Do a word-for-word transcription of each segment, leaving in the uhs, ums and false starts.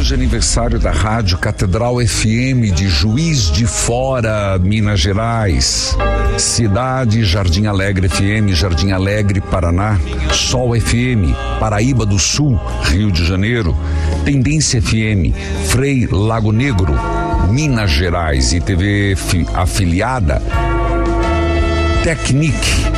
hoje aniversário da Rádio Catedral F M de Juiz de Fora, Minas Gerais. Cidade, Jardim Alegre F M, Jardim Alegre, Paraná. Sol F M, Paraíba do Sul, Rio de Janeiro. Tendência F M, Frei Lago Negro, Minas Gerais. E T V afiliada, Tecnic,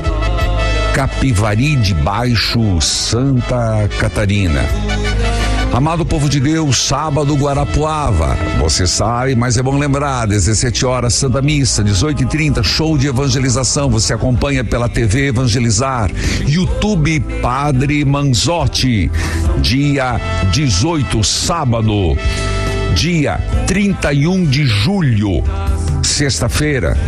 Capivari de Baixo, Santa Catarina. Amado povo de Deus, sábado Guarapuava, você sabe, mas é bom lembrar, dezessete horas Santa Missa, dezoito e trinta show de evangelização, você acompanha pela T V Evangelizar, YouTube Padre Manzotti, dia dezoito, sábado, dia trinta e um de julho, sexta-feira,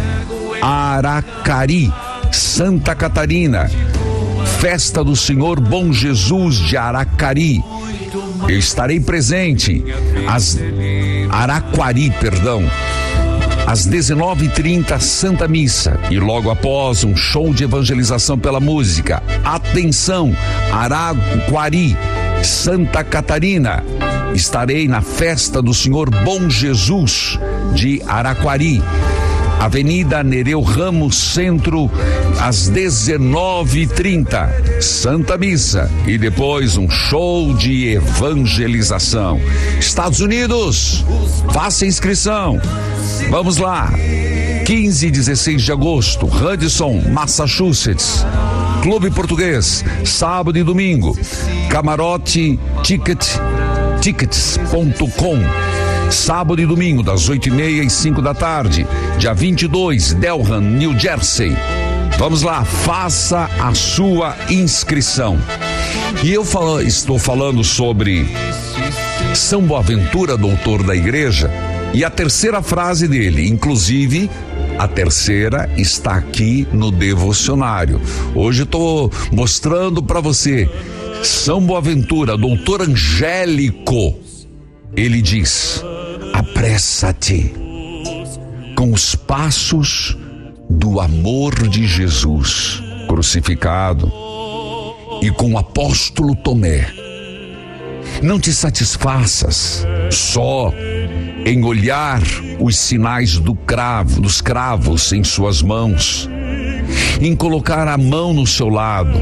Aracari, Santa Catarina, Festa do Senhor Bom Jesus de Aracari. Eu estarei presente às Araquari, perdão, às dezenove e trinta, Santa Missa, e logo após um show de evangelização pela música. Atenção, Araquari, Santa Catarina, estarei na Festa do Senhor Bom Jesus de Araquari, Avenida Nereu Ramos, Centro, às dezenove e trinta, Santa Missa, e depois um show de evangelização. Estados Unidos, faça inscrição. Vamos lá, quinze e dezesseis de agosto, Hudson, Massachusetts. Clube Português, sábado e domingo. Camarote Ticket, tickets ponto com. Sábado e domingo, das oito e meia e cinco da tarde. Dia vinte e dois, Delran, New Jersey. Vamos lá, faça a sua inscrição. E eu falo, estou falando sobre São Boaventura, doutor da igreja, e a terceira frase dele, inclusive, a terceira está aqui no devocionário. Hoje estou mostrando para você. São Boaventura, doutor Angélico, ele diz: apressa-te com os passos do amor de Jesus crucificado, e com o apóstolo Tomé. Não te satisfaças só em olhar os sinais do cravo, dos cravos em suas mãos, em colocar a mão no seu lado,